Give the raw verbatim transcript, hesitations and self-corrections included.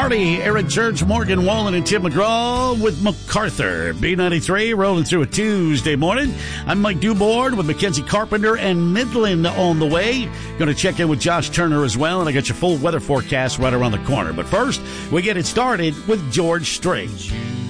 Hardy, Eric Church, Morgan Wallen, and Tim McGraw with MacArthur. B ninety-three rolling through a Tuesday morning. I'm Mike Duboard with Mackenzie Carpenter and Midland on the way. Going to check in with Josh Turner as well, and I got your full weather forecast right around the corner. But first, we get it started with George Strait.